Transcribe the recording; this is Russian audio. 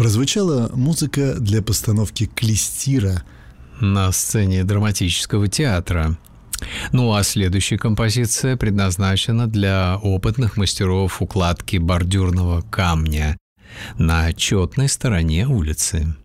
Прозвучала музыка для постановки «Клистира» на сцене драматического театра. Ну а следующая композиция предназначена для опытных мастеров укладки бордюрного камня на четной стороне улицы.